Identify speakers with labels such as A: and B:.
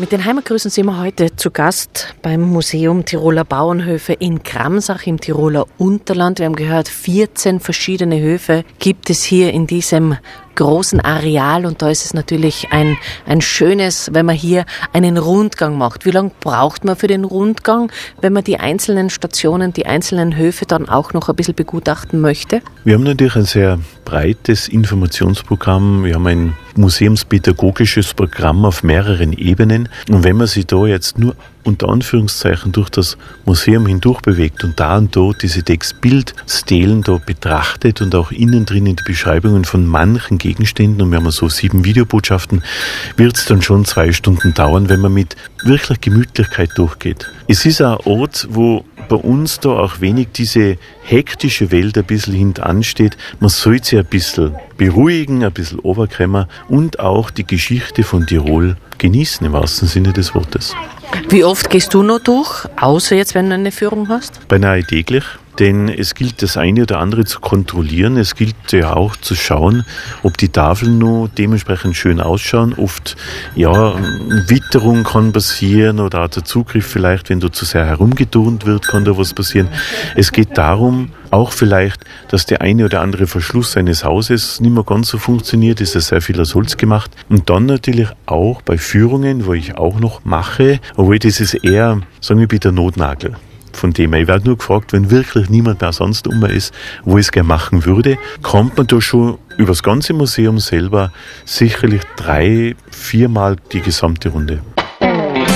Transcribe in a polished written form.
A: Mit den Heimatgrüßen sind wir heute zu Gast beim Museum Tiroler Bauernhöfe in Gramsach im Tiroler Unterland. Wir haben gehört, 14 verschiedene Höfe gibt es hier in diesem großen Areal und da ist es natürlich ein schönes, wenn man hier einen Rundgang macht. Wie lange braucht man für den Rundgang, wenn man die einzelnen Stationen, die einzelnen Höfe dann auch noch ein bisschen begutachten möchte?
B: Wir haben natürlich ein sehr breites Informationsprogramm. Wir haben ein museumspädagogisches Programm auf mehreren Ebenen. Und wenn man sich da jetzt nur unter Anführungszeichen durch das Museum hindurch bewegt und dort diese Textbildstelen da betrachtet und auch innen drinnen die Beschreibungen von manchen Gegenständen, und wir haben so 7 Videobotschaften, wird es dann schon 2 Stunden dauern, wenn man mit wirklich Gemütlichkeit durchgeht. Es ist ein Ort, wo bei uns da auch wenig diese hektische Welt ein bisschen hintansteht. Man sollte sich ein bisschen beruhigen, ein bisschen runterkommen und auch die Geschichte von Tirol genießen, im wahrsten Sinne des Wortes.
A: Wie oft gehst du noch durch, außer jetzt, wenn du eine Führung hast?
B: Beinahe täglich. Denn es gilt, das eine oder andere zu kontrollieren. Es gilt ja auch zu schauen, ob die Tafeln nur dementsprechend schön ausschauen. Oft, Witterung kann passieren oder auch der Zugriff vielleicht, wenn da zu sehr herumgeturnt wird, kann da was passieren. Es geht darum, auch vielleicht, dass der eine oder andere Verschluss eines Hauses nicht mehr ganz so funktioniert, ist ja sehr viel aus Holz gemacht. Und dann natürlich auch bei Führungen, wo ich auch noch mache, obwohl das ist eher, sagen wir bitte, Notnagel. Von dem her, ich werde nur gefragt, wenn wirklich niemand mehr sonst ist, wo ich es gerne machen würde, kommt man da schon über das ganze Museum selber sicherlich 3-4 Mal die gesamte Runde.